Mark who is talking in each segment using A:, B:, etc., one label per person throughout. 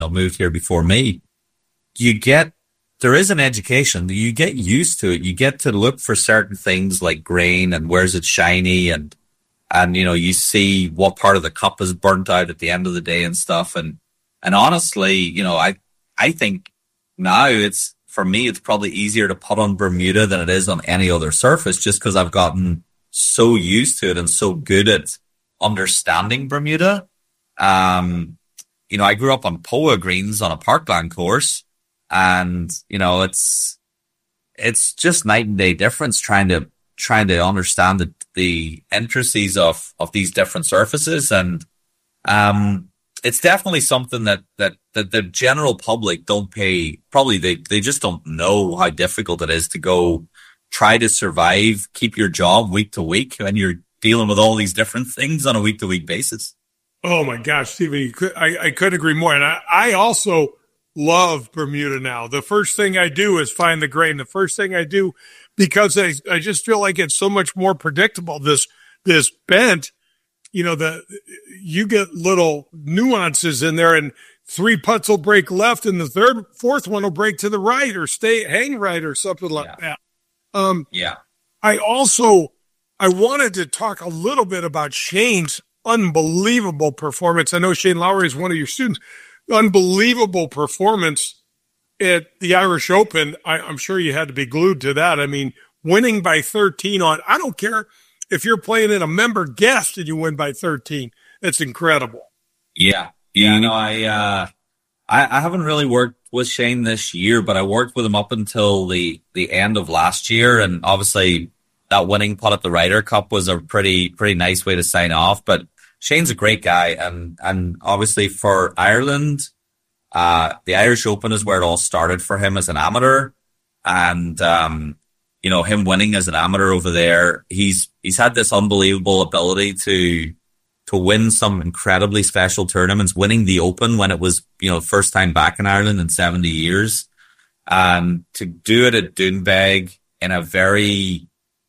A: moved here before me, you get, there is an education. You get used to it. You get to look for certain things like grain and where's it shiny and, you see what part of the cup is burnt out at the end of the day and stuff. And honestly, I think now for me, it's probably easier to put on Bermuda than it is on any other surface just because I've gotten so used to it and so good at understanding Bermuda. I grew up on POA greens on a parkland course and, it's just night and day difference trying to understand the intricacies of these different surfaces. And, it's definitely something that the general public don't pay. Probably they just don't know how difficult it is to go try to survive, keep your job week to week when you're dealing with all these different things on a week to week basis.
B: Oh my gosh, Stephen, I couldn't agree more. And I also love Bermuda now. The first thing I do is find the grain. The first thing I do, because I just feel like it's so much more predictable. This bent, you get little nuances in there, and 3 putts will break left, and the fourth one will break to the right or hang right or something like that. I wanted to talk a little bit about Shane's unbelievable performance. I know Shane Lowry is one of your students. Unbelievable performance at the Irish Open. I'm sure you had to be glued to that. I mean, winning by 13 I don't care if you're playing in a member guest and you win by 13. It's incredible.
A: Yeah. I haven't really worked with Shane this year, but I worked with him up until the end of last year. And obviously that winning putt at the Ryder Cup was a pretty nice way to sign off. But Shane's a great guy. And obviously for Ireland, the Irish Open is where it all started for him as an amateur. And, him winning as an amateur over there, he's had this unbelievable ability to win some incredibly special tournaments, winning the Open when it was, first time back in Ireland in 70 years. And to do it at Doonbeg in a very,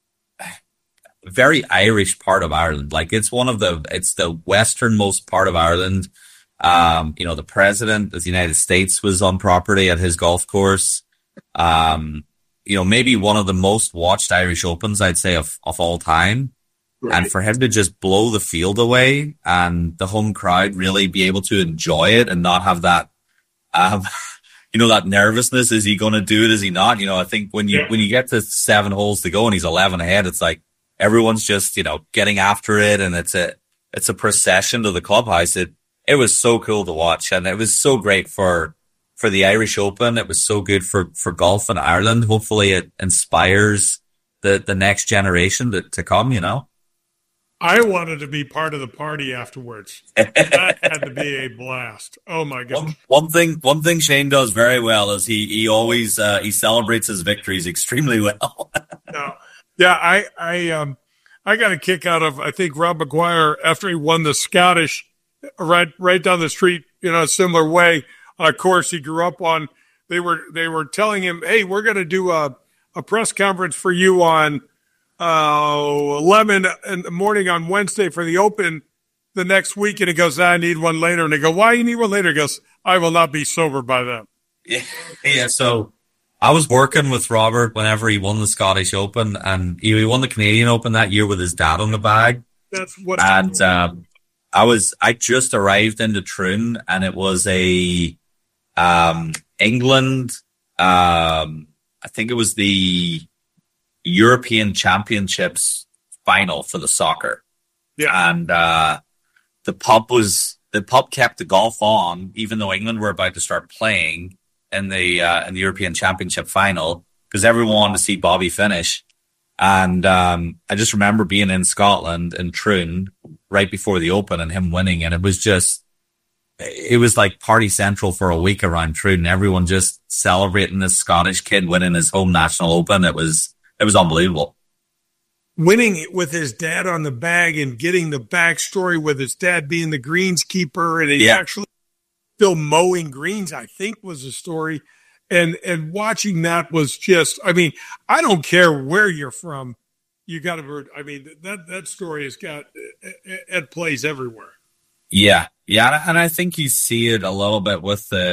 A: very Irish part of Ireland. Like it's the westernmost part of Ireland. The president of the United States was on property at his golf course. Maybe one of the most watched Irish Opens, I'd say, of all time. Right. And for him to just blow the field away and the home crowd really be able to enjoy it and not have that, that nervousness. Is he going to do it? Is he not? I think when you get to 7 holes to go and he's 11 ahead, it's like everyone's just, getting after it. And it's a procession to the clubhouse. It was so cool to watch. And it was so great for the Irish Open. It was so good for golf in Ireland. Hopefully it inspires the next generation to come,
B: I wanted to be part of the party afterwards. That had to be a blast. Oh my God.
A: One thing Shane does very well is he always, he celebrates his victories extremely well.
B: Yeah. I got a kick out of, I think, Rob McGuire after he won the Scottish right down the street, a similar way. On a course he grew up on. They were telling him, hey, we're going to do a press conference for you on 11 in the morning on Wednesday for the Open the next week. And he goes, I need one later. And they go, why you need one later? He goes, I will not be sober by then.
A: Yeah. So I was working with Robert whenever he won the Scottish Open, and he won the Canadian Open that year with his dad on the bag.
B: That's what.
A: And I just arrived into Troon, and it was a England. I think it was the European Championships final for the soccer.
B: Yeah.
A: And the pub kept the golf on, even though England were about to start playing in the European Championship final, because everyone wanted to see Bobby finish. And I just remember being in Scotland in Troon right before the Open and him winning, and it was like party central for a week around Troon. Everyone just celebrating this Scottish kid winning his home national Open. It was unbelievable.
B: Winning with his dad on the bag and getting the backstory with his dad being the greenskeeper, and he actually still mowing greens, I think was the story. And watching that was just, I mean, I don't care where you're from. You got to, I mean, that story has got, it plays everywhere.
A: Yeah, yeah, and I think you see it a little bit with the